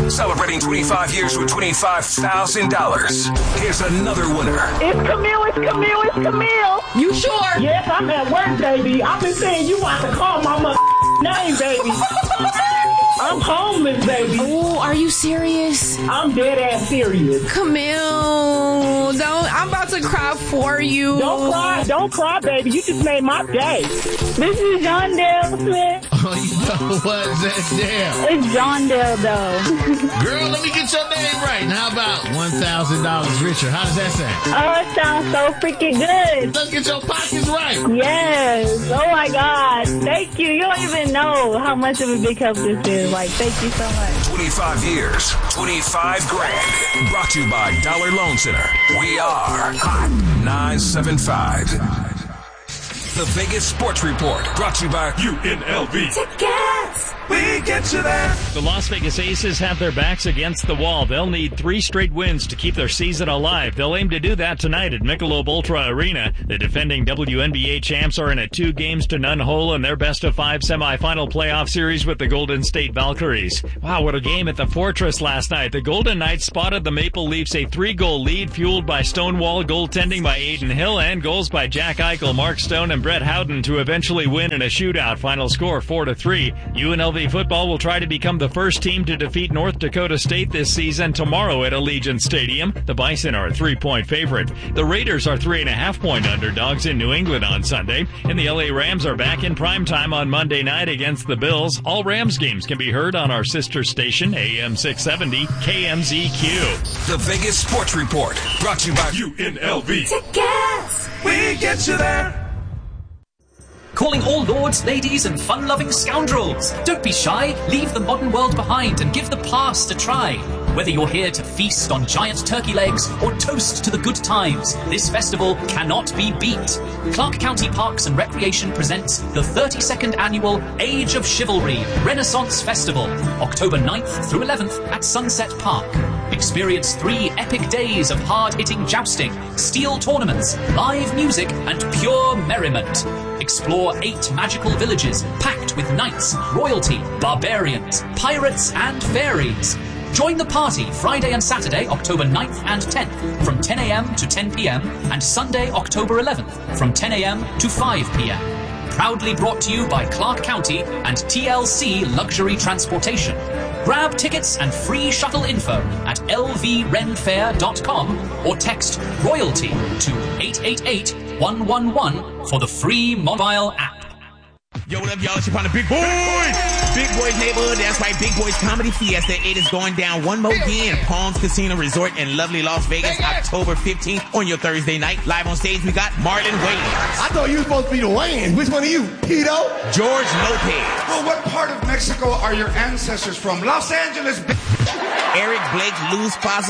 Celebrating 25 years with $25,000. Here's another winner. It's Camille. You sure? Yes, I'm at work, baby. I've been saying you want to call my name, baby. I'm homeless, baby. Oh, are you serious? I'm dead ass serious. Camille, I'm about to cry for you. Don't cry, baby. You just made my day. This is John Dale Smith. Oh, you know what? Damn. It's John Dale, though. Girl, let me get your name right. And how about $1,000 richer? How does that sound? Oh, it sounds so freaking good. Let's get your pockets right. Yes. Oh, my God. Thank you. You don't even know how much of a big help this is. Like, thank you so much. 25 years, 25 grand. Brought to you by Dollar Loan Center. We are Hot 975. The Vegas Sports Report, brought to you by UNLV. Tickets! We get you there. The Las Vegas Aces have their backs against the wall. They'll need 3 straight wins to keep their season alive. They'll aim to do that tonight at Michelob Ultra Arena. The defending WNBA champs are in a 2-0 hole in their best-of-5 semifinal playoff series with the Golden State Valkyries. Wow, what a game at the Fortress last night. The Golden Knights spotted the Maple Leafs a 3-goal lead fueled by Stonewall goaltending by Aiden Hill and goals by Jack Eichel, Mark Stone, and Brett Howden to eventually win in a shootout. Final score 4-3. UNLV football will try to become the first team to defeat North Dakota State this season tomorrow at Allegiant Stadium. The Bison are a 3-point favorite. The Raiders are 3.5-point underdogs in New England on Sunday. And the LA Rams are back in primetime on Monday night against the Bills. All Rams games can be heard on our sister station, AM 670 KMZQ. The Vegas Sports Report, brought to you by UNLV. Tickets! We get you there. Calling all lords, ladies, and fun-loving scoundrels. Don't be shy. Leave the modern world behind and give the past a try. Whether you're here to feast on giant turkey legs or toast to the good times, this festival cannot be beat. Clark County Parks and Recreation presents the 32nd annual Age of Chivalry Renaissance Festival, October 9th through 11th at Sunset Park. Experience 3 epic days of hard-hitting jousting, steel tournaments, live music, and pure merriment. Explore 8 magical villages packed with knights, royalty, barbarians, pirates, and fairies. Join the party Friday and Saturday, October 9th and 10th from 10 a.m. to 10 p.m. and Sunday, October 11th from 10 a.m. to 5 p.m. Proudly brought to you by Clark County and TLC Luxury Transportation. Grab tickets and free shuttle info at lvrenfair.com or text royalty to 888-111 for the free mobile app. Yo, what up, y'all? It's your partner, Big Boys! Big Boys Neighborhood, that's right, Big Boys Comedy Fiesta. It is going down one more again. Palms Casino Resort in lovely Las Vegas, October 15th on your Thursday night. Live on stage, we got Marlon Wayans. I thought you were supposed to be the Wayans. Which one are you, Tito? George Lopez. Well, what part of Mexico are your ancestors from? Los Angeles, Eric Blake, Luz Paso.